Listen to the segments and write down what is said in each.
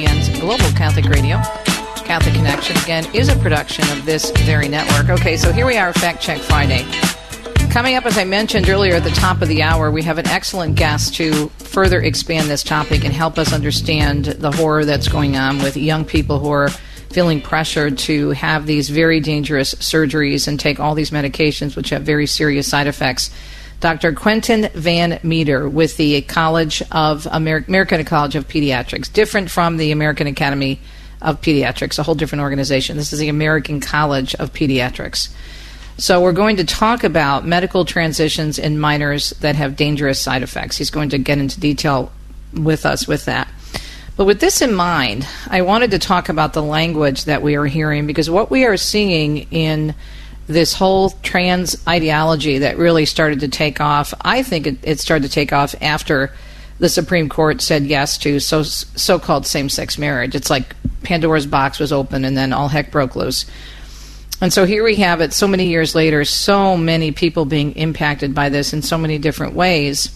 Global Catholic Radio. Catholic Connection, again, is a production of this very network. Okay, so here we are, Fact Check Friday. Coming up, as I mentioned earlier at the top of the hour, we have an excellent guest to further expand this topic and help us understand the horror that's going on with young people who are feeling pressured to have these very dangerous surgeries and take all these medications which have very serious side effects. Dr. Quentin Van Meter with the College of American College of Pediatrics, different from the American Academy of Pediatrics, a whole different organization. This is the American College of Pediatrics. So we're going to talk about medical transitions in minors that have dangerous side effects. He's going to get into detail with us with that. But with this in mind, I wanted to talk about the language that we are hearing, because what we are seeing in this whole trans ideology that really started to take off, I think it started to take off after the Supreme Court said yes to so-called same-sex marriage. It's like Pandora's box was open and then all heck broke loose. And so here we have it so many years later, so many people being impacted by this in so many different ways.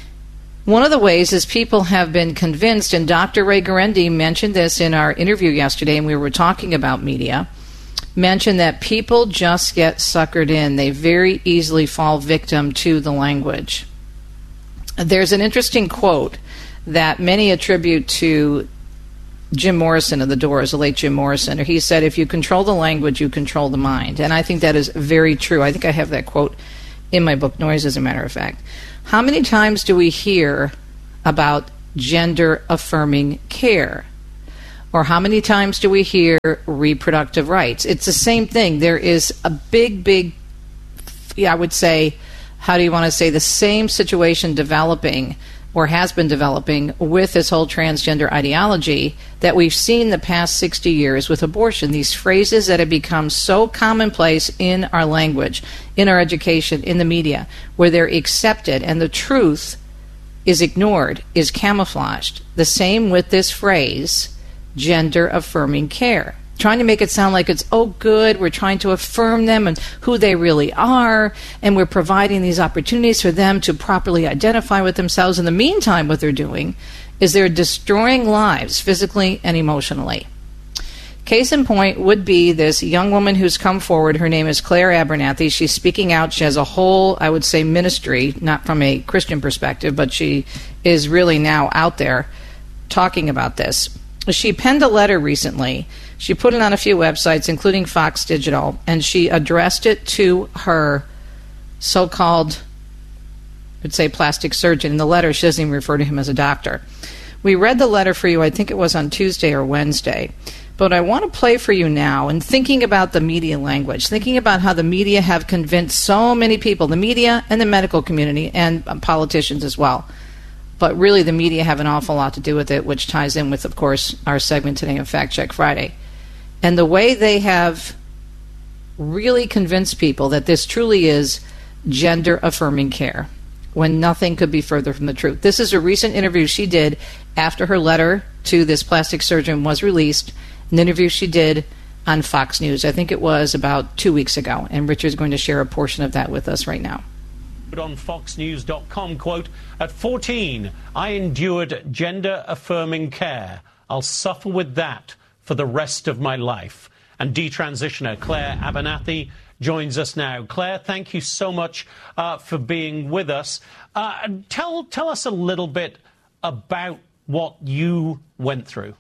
One of the ways is people have been convinced, and Dr. Ray Guarendi mentioned this in our interview yesterday, and we were talking about media, mentioned that people just get suckered in. They very easily fall victim to the language. There's an interesting quote that many attribute to Jim Morrison of the Doors, the late Jim Morrison. He said, if you control the language, you control the mind. And I think that is very true. I think I have that quote in my book, Noise, as a matter of fact. How many times do we hear about gender-affirming care? Or how many times do we hear reproductive rights? It's the same thing. There is a big, I would say, how do you want to say, the same situation developing or has been developing with this whole transgender ideology that we've seen the past 60 years with abortion. These phrases that have become so commonplace in our language, in our education, in the media, where they're accepted and the truth is ignored, is camouflaged. The same with this phrase, gender-affirming care. Trying to make it sound like it's, oh, good, we're trying to affirm them and who they really are, and we're providing these opportunities for them to properly identify with themselves. In the meantime, what they're doing is they're destroying lives physically and emotionally. Case in point would be this young woman who's come forward. Her name is Claire Abernathy. She's speaking out. She has a whole, I would say, ministry, not from a Christian perspective, but she is really now out there talking about this. She penned a letter recently. She put it on a few websites, including Fox Digital, and she addressed it to her so-called, I would say, plastic surgeon. In the letter, she doesn't even refer to him as a doctor. We read the letter for you, I think it was on Tuesday or Wednesday. But I want to play for you now, and thinking about the media language, thinking about how the media have convinced so many people, the media and the medical community and politicians as well. But really the media have an awful lot to do with it, which ties in with, of course, our segment today of Fact Check Friday. And the way they have really convinced people that this truly is gender-affirming care, when nothing could be further from the truth. This is a recent interview she did after her letter to this plastic surgeon was released, an interview she did on Fox News. I think it was about 2 weeks ago, and Richard's going to share a portion of that with us right now. On foxnews.com, quote, at 14, I endured gender-affirming care. I'll suffer with that for the rest of my life. And detransitioner Claire Abernathy joins us now. Claire, thank you so much for being with us. Tell us a little bit about what you went through.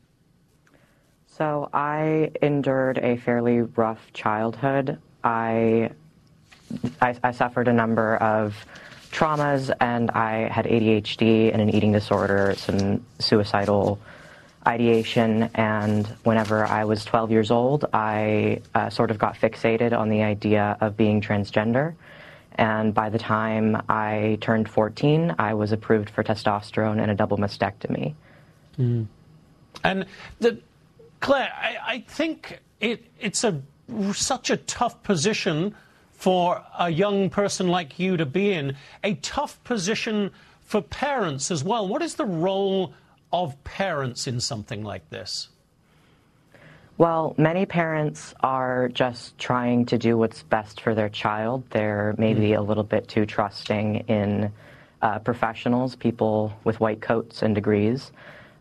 So I endured a fairly rough childhood. I suffered a number of traumas, and I had ADHD and an eating disorder, some suicidal ideation, and whenever I was 12 years old, I sort of got fixated on the idea of being transgender, and by the time I turned 14, I was approved for testosterone and a double mastectomy. Mm. And Claire, I think it's such a tough position for a young person like you to be in, a tough position for parents as well. What is the role of parents in something like this? Well, many parents are just trying to do what's best for their child. They're maybe a little bit too trusting in professionals, people with white coats and degrees.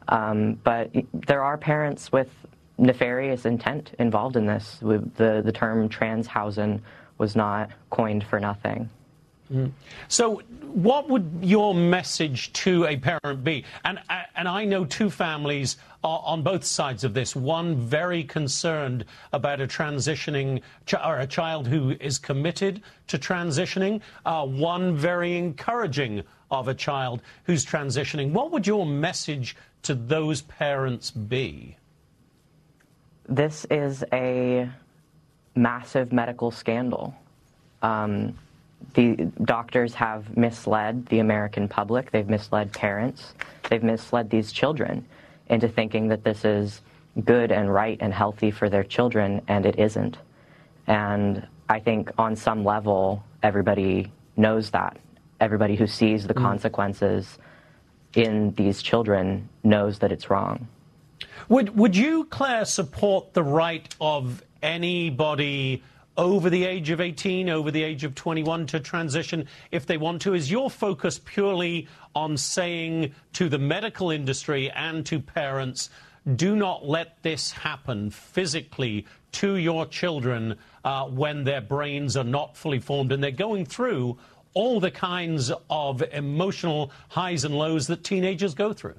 But there are parents with nefarious intent involved in this. The term Transhausen was not coined for nothing. So what would your message to a parent be? And I know two families on both sides of this. One very concerned about a transitioning or a child who is committed to transitioning. One very encouraging of a child who's transitioning. What would your message to those parents be? This is a massive medical scandal. The doctors have misled the American public. They've misled parents. They've misled these children into thinking that this is good and right and healthy for their children, and it isn't. And I think on some level, everybody knows that. Everybody who sees the consequences in these children knows that it's wrong. Would you, Claire, support the right of anybody over the age of 18, over the age of 21 to transition if they want to? Is your focus purely on saying to the medical industry and to parents, do not let this happen physically to your children when their brains are not fully formed and they're going through all the kinds of emotional highs and lows that teenagers go through?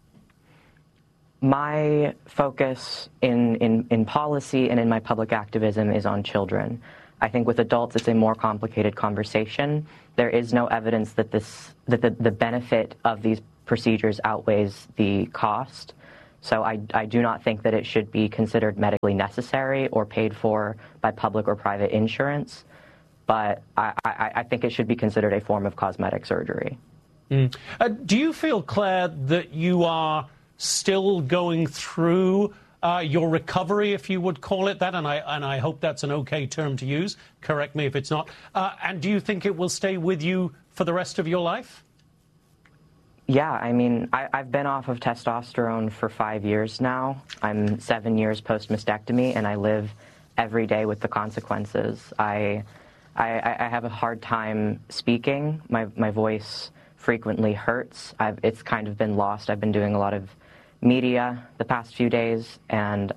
My focus in policy and in my public activism is on children. I think with adults it's a more complicated conversation. There is no evidence that the benefit of these procedures outweighs the cost. So I do not think that it should be considered medically necessary or paid for by public or private insurance. But I think it should be considered a form of cosmetic surgery. Do you feel, Claire, that you are still going through your recovery, if you would call it that, and I hope that's an okay term to use. Correct me if it's not. And do you think it will stay with you for the rest of your life? Yeah, I mean, I've been off of testosterone for 5 years now. I'm 7 years post-mastectomy, and I live every day with the consequences. I have a hard time speaking. My voice frequently hurts. It's kind of been lost. I've been doing a lot of media the past few days, and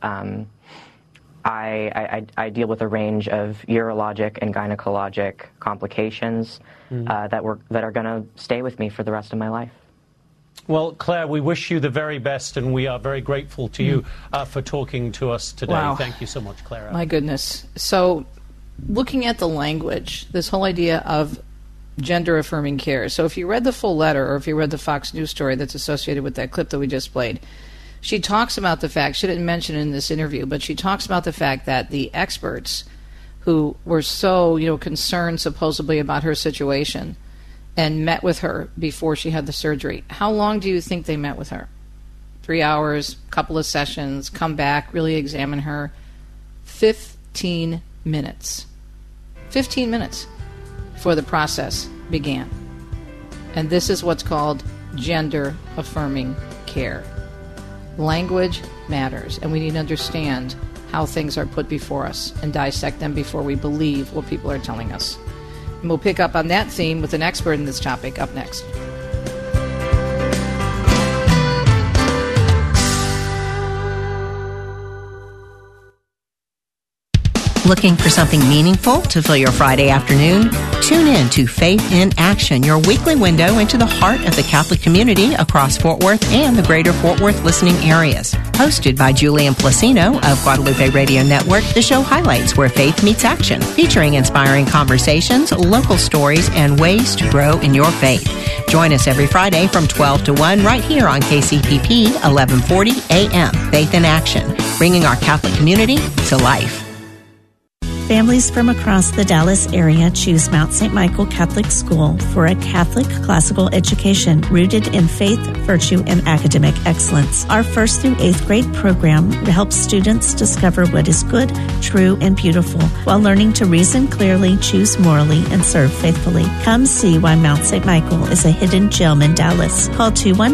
I deal with a range of urologic and gynecologic complications that are going to stay with me for the rest of my life. Well, Claire, we wish you the very best, and we are very grateful to you for talking to us today. Wow. Thank you so much, Claire. My goodness. So, looking at the language, this whole idea of gender-affirming care. So if you read the full letter, or if you read the Fox News story that's associated with that clip that we just played, she talks about the fact, she didn't mention it in this interview, but she talks about the fact that the experts who were so, concerned supposedly about her situation and met with her before she had the surgery. How long do you think they met with her? 3 hours, couple of sessions, come back, really examine her. 15 minutes. 15 minutes before the process began. And this is what's called gender-affirming care. Language matters, and we need to understand how things are put before us and dissect them before we believe what people are telling us. And we'll pick up on that theme with an expert in this topic up next. Looking for something meaningful to fill your Friday afternoon? Tune in to Faith in Action, your weekly window into the heart of the Catholic community across Fort Worth and the greater Fort Worth listening areas. Hosted by Julian Placino of Guadalupe Radio Network, the show highlights where faith meets action, featuring inspiring conversations, local stories, and ways to grow in your faith. Join us every Friday from 12 to 1 right here on KCPP 1140 AM. Faith in Action, bringing our Catholic community to life. Families from across the Dallas area choose Mount St. Michael Catholic School for a Catholic classical education rooted in faith, virtue, and academic excellence. Our 1st through 8th grade program helps students discover what is good, true, and beautiful while learning to reason clearly, choose morally, and serve faithfully. Come see why Mount St. Michael is a hidden gem in Dallas. Call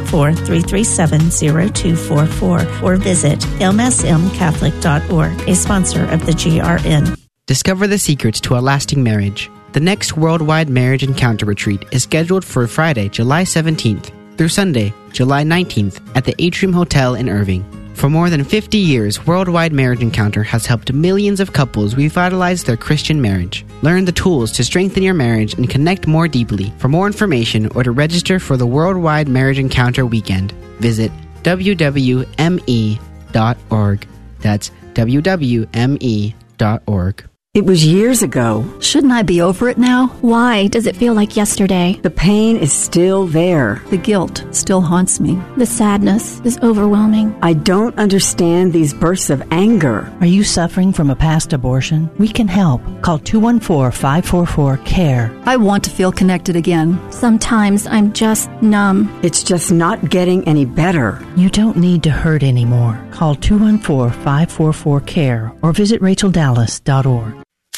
214-337-0244 or visit msmcatholic.org, a sponsor of the GRN. Discover the secrets to a lasting marriage. The next Worldwide Marriage Encounter Retreat is scheduled for Friday, July 17th. through Sunday, July 19th at the Atrium Hotel in Irving. For more than 50 years, Worldwide Marriage Encounter has helped millions of couples revitalize their Christian marriage. Learn the tools to strengthen your marriage and connect more deeply. For more information or to register for the Worldwide Marriage Encounter weekend, visit www.me.org. That's www.me.org. It was years ago. Shouldn't I be over it now? Why does it feel like yesterday? The pain is still there. The guilt still haunts me. The sadness is overwhelming. I don't understand these bursts of anger. Are you suffering from a past abortion? We can help. Call 214-544-CARE. I want to feel connected again. Sometimes I'm just numb. It's just not getting any better. You don't need to hurt anymore. Call 214-544-CARE or visit racheldallas.org.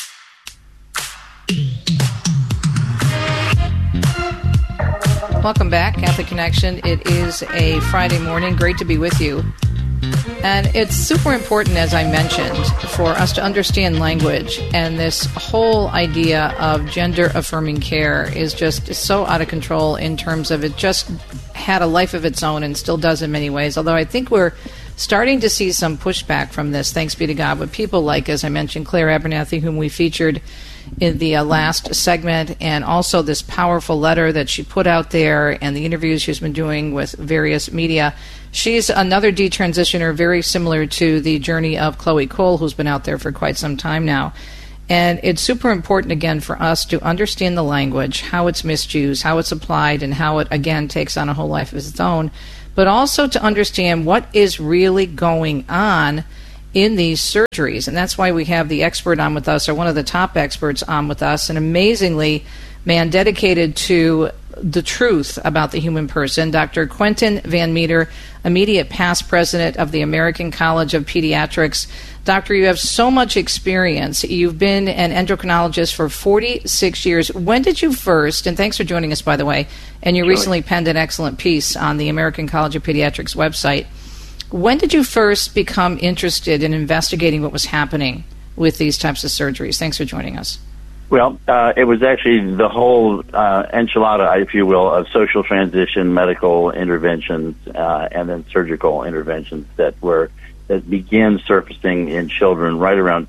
Welcome back, Catholic Connection. It is a Friday morning. Great to be with you. And it's super important, as I mentioned, for us to understand language. And this whole idea of gender-affirming care is just so out of control in terms of it just had a life of its own and still does in many ways. Although I think we're starting to see some pushback from this, thanks be to God, with people like, as I mentioned, Claire Abernathy, whom we featured in the last segment, and also this powerful letter that she put out there and the interviews she's been doing with various media. She's another detransitioner very similar to the journey of Chloe Cole, who's been out there for quite some time now. And it's super important, again, for us to understand the language, how it's misused, how it's applied, and how it, again, takes on a whole life of its own, but also to understand what is really going on in these surgeries. And that's why we have the expert on with us, or one of the top experts on with us, and amazingly, man dedicated to the truth about the human person, Dr. Quentin Van Meter, immediate past president of the American College of Pediatrics. Doctor, you have so much experience. You've been an endocrinologist for 46 years. When did you first, and thanks for joining us, by the way, and you recently penned an excellent piece on the American College of Pediatrics website. When did you first become interested in investigating what was happening with these types of surgeries? Thanks for joining us. Well, it was actually the whole enchilada, if you will, of social transition, medical interventions, and then surgical interventions that began surfacing in children right around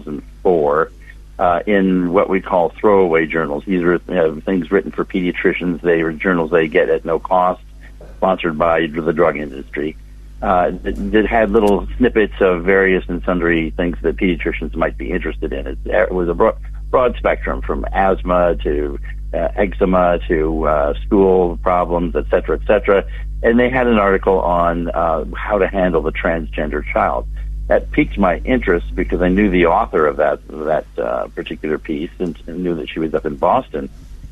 2004 in what we call throwaway journals. These are things written for pediatricians. They were journals they get at no cost, sponsored by the drug industry. That had little snippets of various and sundry things that pediatricians might be interested in. It was a broad spectrum, from asthma to eczema to stool problems, et cetera, and they had an article on how to handle the transgender child. That piqued my interest because I knew the author of that particular piece and knew that she was up in Boston.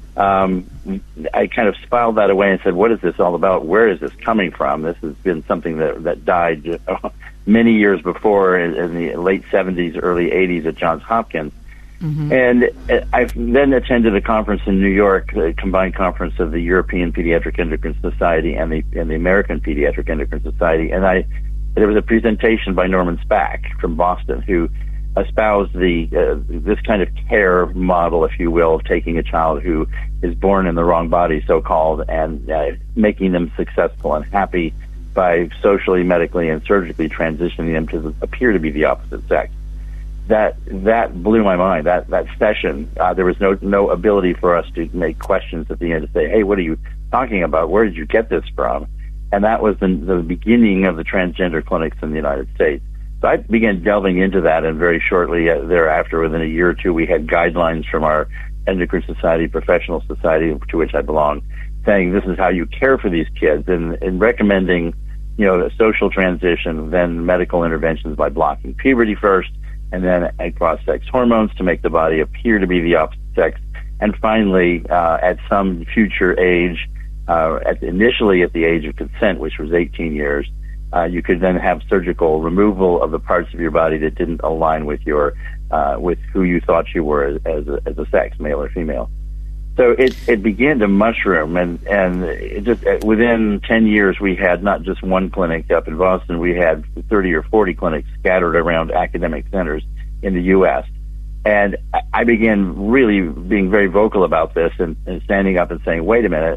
I kind of filed that away and said, what is this all about? Where is this coming from? This has been something that died many years before in the late 70s, early 80s at Johns Hopkins. Mm-hmm. And I then attended a conference in New York, a combined conference of the European Pediatric Endocrine Society and the American Pediatric Endocrine Society. And there was a presentation by Norman Spack from Boston, who espoused this kind of care model, if you will, of taking a child who is born in the wrong body, so-called, and making them successful and happy by socially, medically, and surgically transitioning them to appear to be the opposite sex. That blew my mind. That session, there was no ability for us to make questions at the end to say, hey, what are you talking about? Where did you get this from? And that was the beginning of the transgender clinics in the United States. So I began delving into that, and very shortly thereafter, within a year or two, we had guidelines from our Endocrine Society, Professional Society, to which I belong, saying this is how you care for these kids, and recommending, a social transition, then medical interventions by blocking puberty first, and then cross-sex hormones to make the body appear to be the opposite sex, and finally, at some future age, initially at the age of consent, which was 18 years, you could then have surgical removal of the parts of your body that didn't align with your with who you thought you were as a sex, male or female. So it began to mushroom, and it just within 10 years we had not just one clinic up in Boston, we had 30 or 40 clinics scattered around academic centers in the U.S. And I began really being very vocal about this and standing up and saying, wait a minute,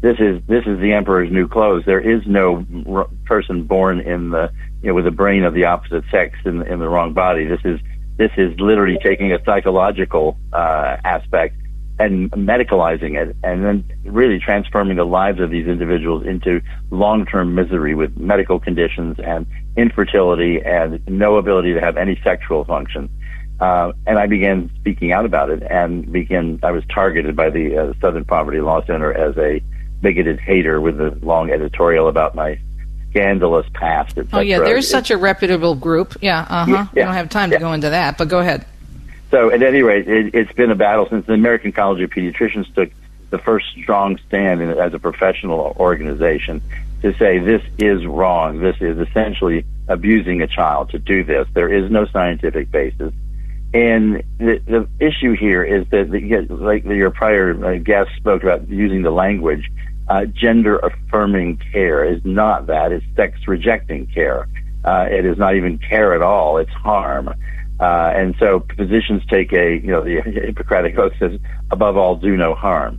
this is the emperor's new clothes. There is no person born in the with a brain of the opposite sex in the wrong body. This is literally taking a psychological aspect and medicalizing it, and then really transforming the lives of these individuals into long-term misery with medical conditions and infertility and no ability to have any sexual function. And I began speaking out about it, and I was targeted by the Southern Poverty Law Center as a bigoted hater with a long editorial about my scandalous past, etc. Oh, yeah, there's such a reputable group. Yeah, We don't have time to go into that, but go ahead. So, at any rate, it's been a battle since the American College of Pediatricians took the first strong stand as a professional organization to say this is wrong. This is essentially abusing a child to do this. There is no scientific basis. And the issue here is that, like your prior guest spoke about using the language, gender-affirming care is not that. It's sex-rejecting care. It is not even care at all. It's harm. And so physicians take the Hippocratic Oath says, above all, do no harm.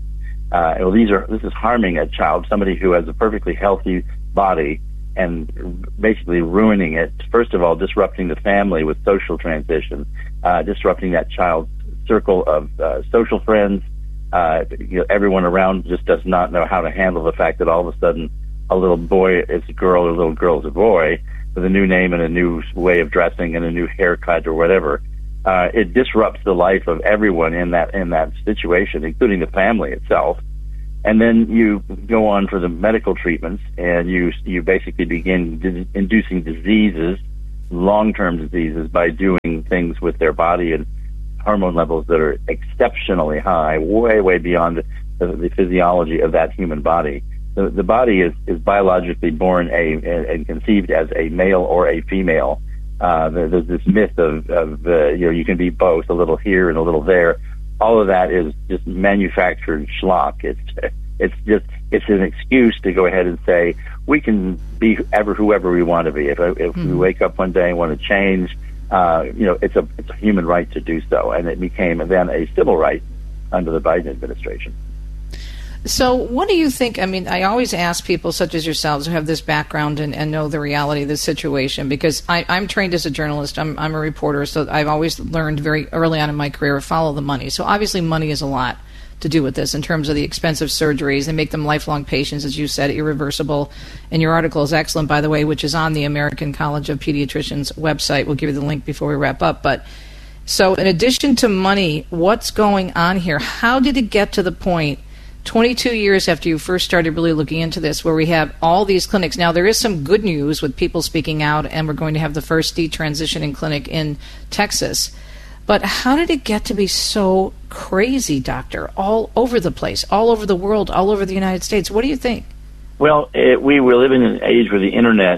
This is harming a child, somebody who has a perfectly healthy body, and basically ruining it. First of all, disrupting the family with social transition, disrupting that child's circle of social friends. Everyone around just does not know how to handle the fact that all of a sudden a little boy is a girl or a little girl is a boy with a new name and a new way of dressing and a new haircut or whatever. It disrupts the life of everyone in that situation, including the family itself. And then you go on for the medical treatments, and you basically begin inducing diseases, long-term diseases, by doing things with their body and hormone levels that are exceptionally high, way, way beyond the physiology of that human body. The body is biologically born and conceived as a male or a female. There's this myth of you can be both, a little here and a little there. All of that is just manufactured schlock. It's an excuse to go ahead and say we can be whoever we want to be. If we wake up one day and want to change, it's a human right to do so, and it became then a civil right under the Biden administration. So what do you think? I mean, I always ask people such as yourselves who have this background and know the reality of the situation, because I'm trained as a journalist. I'm a reporter, so I've always learned very early on in my career to follow the money. So obviously money is a lot to do with this in terms of the expensive surgeries. They make them lifelong patients, as you said, irreversible. And your article is excellent, by the way, which is on the American College of Pediatricians website. We'll give you the link before we wrap up. But so in addition to money, what's going on here? How did it get to the point 22 years after you first started really looking into this, where we have all these clinics? Now, there is some good news with people speaking out, and we're going to have the first detransitioning clinic in Texas. But how did it get to be so crazy, Doctor, all over the place, all over the world, all over the United States? What do you think? Well, we live in an age where the Internet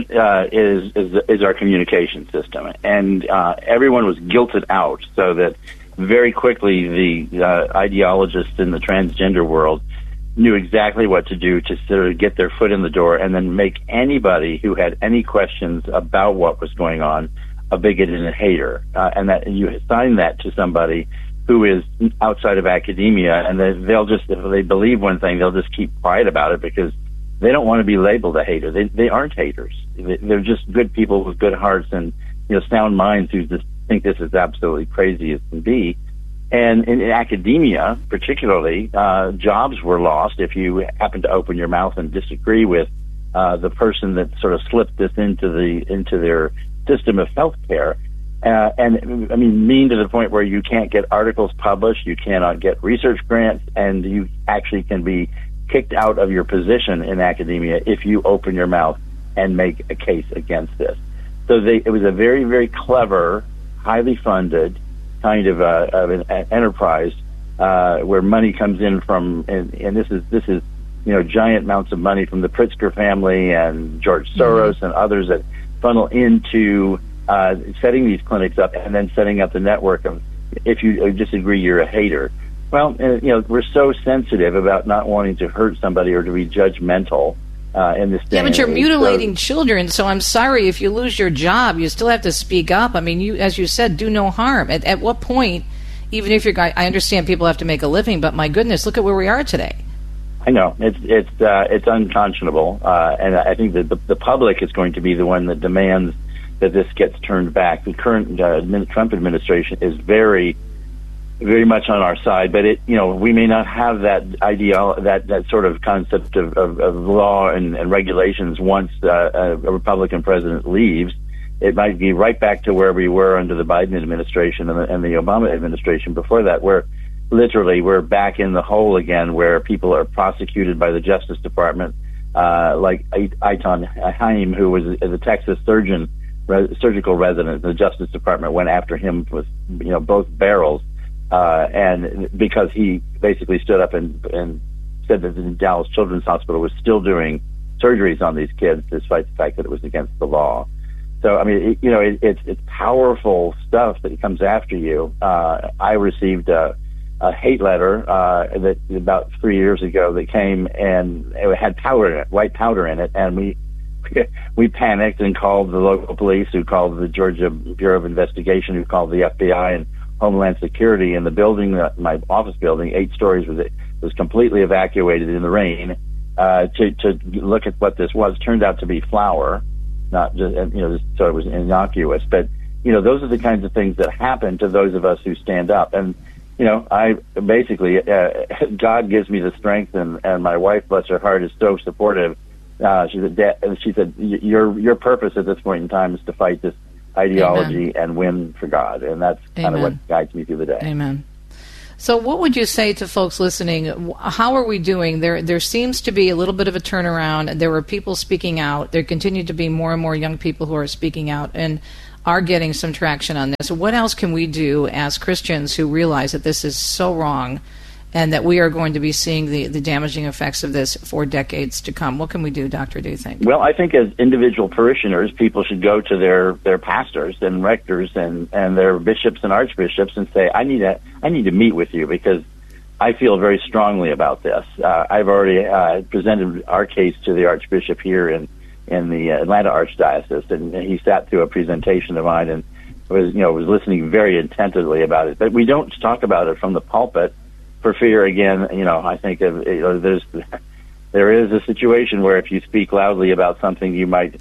is our communication system, and everyone was guilted out, so that very quickly the ideologists in the transgender world knew exactly what to do to sort of get their foot in the door and then make anybody who had any questions about what was going on a bigot and a hater, and that you assign that to somebody who is outside of academia, and they'll just, if they believe one thing, they'll just keep quiet about it because they don't want to be labeled a hater. They aren't haters. They're just good people with good hearts and sound minds who just think this is absolutely crazy as can be. And in academia, particularly, jobs were lost if you happen to open your mouth and disagree with the person that sort of slipped this into their system of healthcare. And I mean, mean to the point where you can't get articles published, you cannot get research grants, and you actually can be kicked out of your position in academia if you open your mouth and make a case against this. So it was a very, very clever, highly funded kind of an enterprise where money comes in from, and this is giant amounts of money from the Pritzker family and George Soros and others that funnel into setting these clinics up and then setting up the network of, if you disagree, you're a hater. Well, we're so sensitive about not wanting to hurt somebody or to be judgmental in this day. Yeah, but you're mutilating children, so I'm sorry if you lose your job, you still have to speak up. I mean, you, as you said, do no harm. At what point, even if I understand people have to make a living, but my goodness, look at where we are today. I know it's unconscionable, and I think that the public is going to be the one that demands that this gets turned back. The current Trump administration is very, very much on our side, but we may not have that that sort of concept of law and regulations once a Republican president leaves. It might be right back to where we were under the Biden administration and the Obama administration before that, where literally we're back in the hole again, where people are prosecuted by the Justice Department, like Eitan Haim, who was the Texas surgical resident. The Justice Department went after him with both barrels, and because he basically stood up and said that the Dallas Children's Hospital was still doing surgeries on these kids, despite the fact that it was against the law. So, I mean, it's powerful stuff that comes after you. I received a hate letter that about 3 years ago that came, and it had powder in it, white powder in it, and we panicked and called the local police, who called the Georgia Bureau of Investigation, who called the FBI and Homeland Security. And the building, my office building, 8 stories, was completely evacuated in the rain to look at what this was. Turned out to be flour. Not just, so it was innocuous, but those are the kinds of things that happen to those of us who stand up. And I basically God gives me the strength, and my wife, bless her heart, is so supportive. She said, your purpose at this point in time is to fight this ideology and win for God, and that's kind of what guides me through the day. Amen. So what would you say to folks listening? How are we doing? There seems to be a little bit of a turnaround. There were people speaking out. There continue to be more and more young people who are speaking out and are getting some traction on this. What else can we do as Christians who realize that this is so wrong and that we are going to be seeing the damaging effects of this for decades to come? What can we do, Doctor, do you think? Well, I think as individual parishioners, people should go to their pastors and rectors and their bishops and archbishops and say, I need to meet with you because I feel very strongly about this. I've already presented our case to the archbishop here in the Atlanta Archdiocese, and he sat through a presentation of mine and was listening very attentively about it. But we don't talk about it from the pulpit for fear, again, I think there is a situation where if you speak loudly about something, you might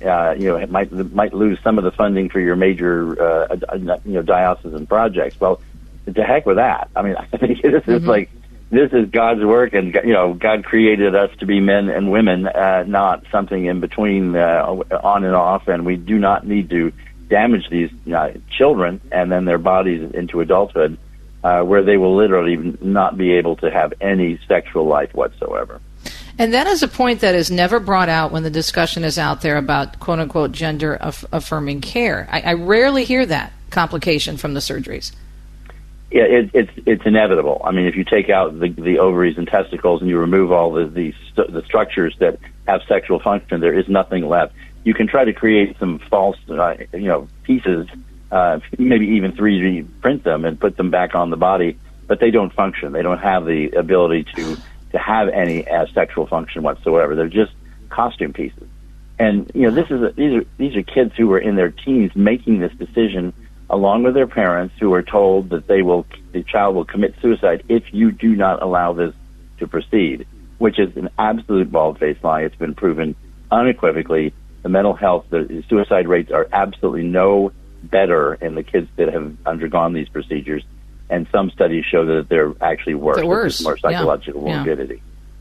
lose some of the funding for your major diocesan projects. Well, to heck with that. I mean, I think this is like, this is God's work, and God created us to be men and women, not something in between, on and off. And we do not need to damage these children and then their bodies into adulthood, where they will literally not be able to have any sexual life whatsoever. And that is a point that is never brought out when the discussion is out there about quote-unquote gender-affirming care. I rarely hear that complication from the surgeries. Yeah, it's inevitable. I mean, if you take out the ovaries and testicles and you remove all the structures that have sexual function, there is nothing left. You can try to create some false, pieces, maybe even 3D print them and put them back on the body, but they don't function. They don't have the ability to have any sexual function whatsoever. They're just costume pieces. And these are kids who are in their teens making this decision, along with their parents, who are told that the child will commit suicide if you do not allow this to proceed, which is an absolute bald-faced lie. It's been proven unequivocally. The mental health, the suicide rates are absolutely no better in the kids that have undergone these procedures, and some studies show that they're actually worse. They're worse. More psychological morbidity.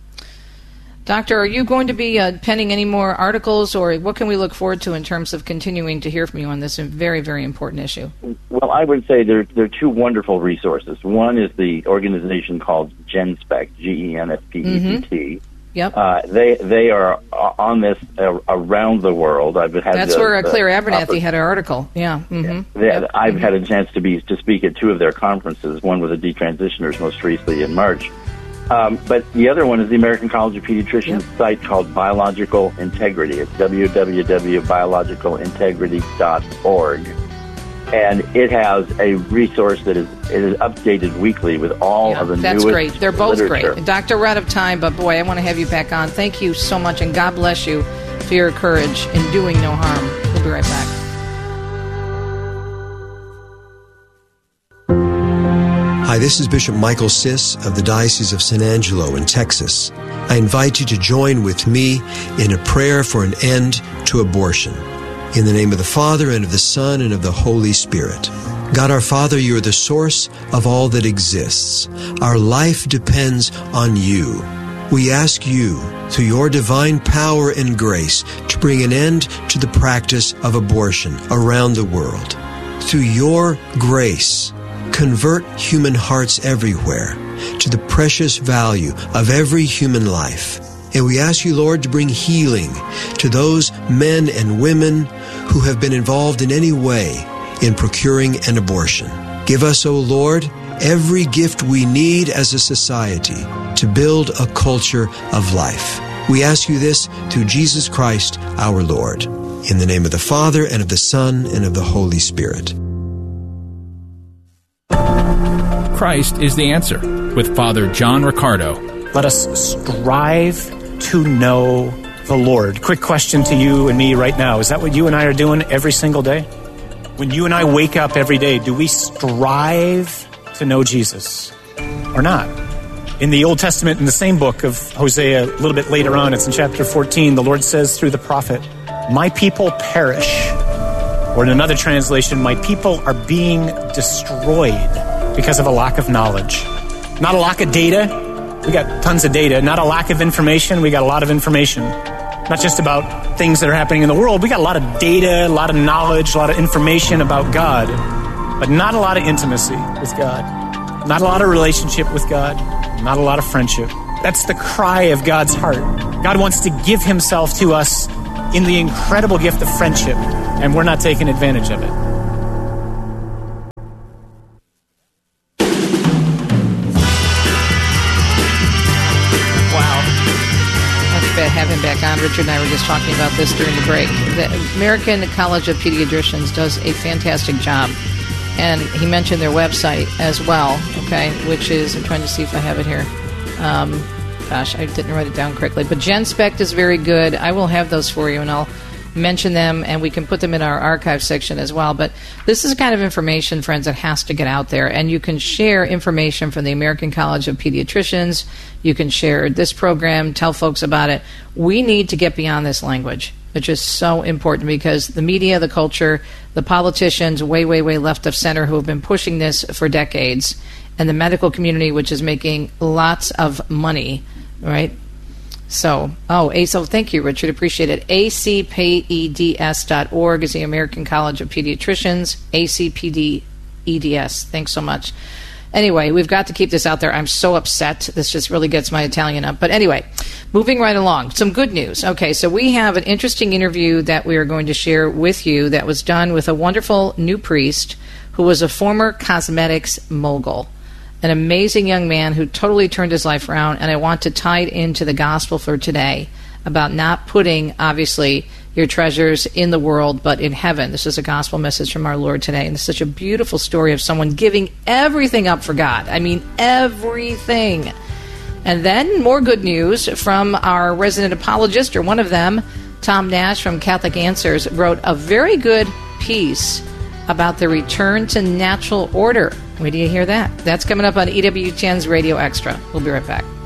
Doctor, are you going to be penning any more articles, or what can we look forward to in terms of continuing to hear from you on this very, very important issue? Well, I would say there are two wonderful resources. One is the organization called GenSpect, GenSpect. Yep. They are on this around the world. That's where Claire Abernathy had an article. Yeah. Mm-hmm. Yeah. I've had a chance to speak at two of their conferences. One with the detransitioners most recently in March. But the other one is the American College of Pediatricians site called Biological Integrity. It's www.biologicalintegrity.org. And it has a resource that is updated weekly with all of the newest That's great. They're both literature. Great. Doctor, we're out of time, but boy, I want to have you back on. Thank you so much, and God bless you for your courage in doing no harm. We'll be right back. Hi, this is Bishop Michael Siss of the Diocese of San Angelo in Texas. I invite you to join with me in a prayer for an end to abortion. In the name of the Father, and of the Son, and of the Holy Spirit. God our Father, you are the source of all that exists. Our life depends on you. We ask you, through your divine power and grace, to bring an end to the practice of abortion around the world. Through your grace, convert human hearts everywhere to the precious value of every human life. And we ask you, Lord, to bring healing to those men and women who have been involved in any way in procuring an abortion. Give us, O Lord, every gift we need as a society to build a culture of life. We ask you this through Jesus Christ, our Lord. In the name of the Father, and of the Son, and of the Holy Spirit. Christ is the answer, with Father John Riccardo. Let us strive to know the Lord. Quick question to you and me right now. Is that what you and I are doing every single day? When you and I wake up every day, do we strive to know Jesus or not? In the Old Testament, in the same book of Hosea, a little bit later on, it's in chapter 14, the Lord says through the prophet, "My people perish." Or in another translation, "My people are being destroyed because of a lack of knowledge." Not a lack of data. We got tons of data. Not a lack of information. We got a lot of information. Not just about things that are happening in the world. We got a lot of data, a lot of knowledge, a lot of information about God, but not a lot of intimacy with God. Not a lot of relationship with God. Not a lot of friendship. That's the cry of God's heart. God wants to give himself to us in the incredible gift of friendship, and we're not taking advantage of it. Have him back on. Richard and I were just talking about this during the break. The American College of Pediatricians does a fantastic job, and he mentioned their website as well, okay, which is, I'm trying to see if I have it here. Gosh, I didn't write it down correctly, but GenSpect is very good. I will have those for you, and I'll mention them, and we can put them in our archive section as well. But this is the kind of information, friends, that has to get out there, and you can share information from the American College of Pediatricians. You can share this program, tell folks about it. We need to get beyond this language, which is so important, because the media, the culture, the politicians way, way, way left of center who have been pushing this for decades, and the medical community, which is making lots of money, right? So thank you, Richard. Appreciate it. acpeds.org is the American College of Pediatricians. ACPDEDS. Thanks so much. Anyway, we've got to keep this out there. I'm so upset. This just really gets my Italian up. But anyway, moving right along. Some good news. Okay, so we have an interesting interview that we are going to share with you that was done with a wonderful new priest who was a former cosmetics mogul. An amazing young man who totally turned his life around, and I want to tie it into the gospel for today about not putting, obviously, your treasures in the world, but in heaven. This is a gospel message from our Lord today, and it's such a beautiful story of someone giving everything up for God. I mean, everything. And then more good news from our resident apologist, or one of them, Tom Nash from Catholic Answers, wrote a very good piece about the return to natural order. Wait till you hear that. That's coming up on EWTN's Radio Extra. We'll be right back.